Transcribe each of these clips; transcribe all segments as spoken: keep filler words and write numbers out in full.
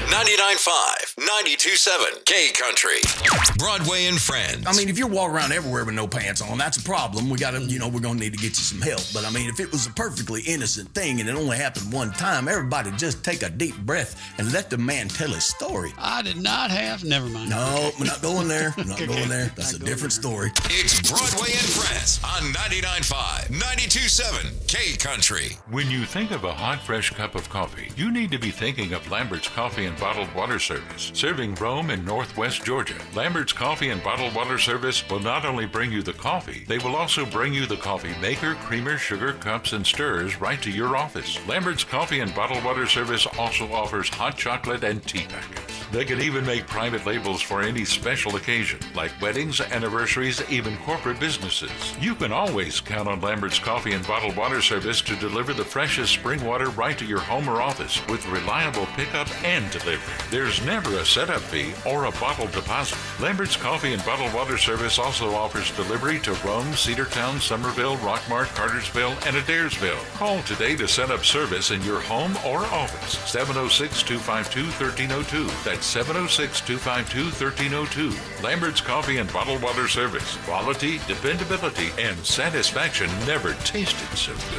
ninety-nine point five, ninety-two point seven, K Country. Broadway and Friends. I mean, if you're walking around everywhere with no pants on, that's a problem. We got to, you know, we're going to need to get you some help. But I mean, if it was a perfectly innocent thing and it only happened one time, everybody just take a deep breath and let the man tell his story. I did not have, never mind. No, we're not going there. We're not going there. That's a different story. It's Broadway and Friends on ninety-nine point five, ninety-two point seven, K Country. When you think of a hot, fresh cup of coffee, you need to be thinking of Lambert's Coffee and Bottled Water Service, serving Rome and Northwest Georgia. Lambert's Coffee and Bottled Water Service will not only bring you the coffee, they will also bring you the coffee maker, creamer, sugar, cups, and stirrers right to your office. Lambert's Coffee and Bottled Water Service also offers hot chocolate and tea packets. They can even make private labels for any special occasion, like weddings, anniversaries, even corporate businesses. You can always count on Lambert's Coffee and Bottled Water Service to deliver the freshest spring water right to your home or office with reliable pickup and delivery. There's never a setup fee or a bottle deposit. Lambert's Coffee and Bottled Water Service also offers delivery to Rome, Cedartown, Somerville, Rockmart, Cartersville, and Adairsville. Call today to set up service in your home or office. seven oh six, two five two, one three oh two. That's seven oh six, two five two, one three oh two. Lambert's Coffee and Bottled Water Service. Quality, dependability, and satisfaction never tasted so good.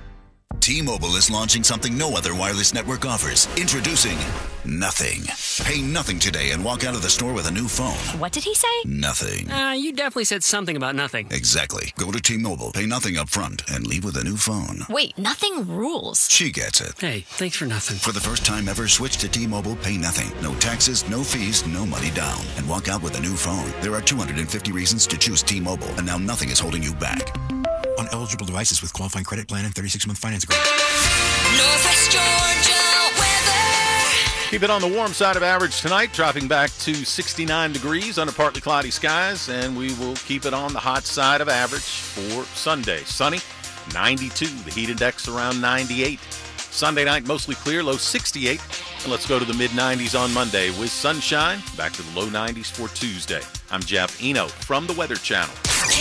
T-Mobile is launching something no other wireless network offers. Introducing Nothing. Pay nothing today and walk out of the store with a new phone. What did he say? Nothing. Uh, you definitely said something about nothing. Exactly. Go to T-Mobile, pay nothing up front, and leave with a new phone. Wait, nothing rules. She gets it. Hey, thanks for nothing. For the first time ever, switch to T-Mobile, pay nothing. No taxes, no fees, no money down. And walk out with a new phone. There are two hundred fifty reasons to choose T-Mobile, and now nothing is holding you back. On eligible devices with qualifying credit plan and thirty-six month finance agreement. Northwest Georgia weather. Keep it on the warm side of average tonight, dropping back to sixty-nine degrees under partly cloudy skies, and we will keep it on the hot side of average for Sunday. Sunny, ninety-two. The heat index around ninety-eight. Sunday night, mostly clear, low sixty-eight. And let's go to the mid nineties on Monday with sunshine. Back to the low nineties for Tuesday. I'm Jeff Eno from the Weather Channel.